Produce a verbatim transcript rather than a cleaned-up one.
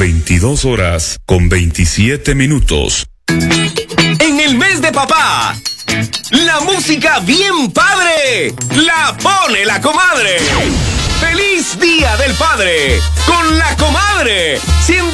veintidós horas con veintisiete minutos. En el mes de papá, la música bien padre la pone la comadre. ¡Feliz Día del Padre! Con la comadre.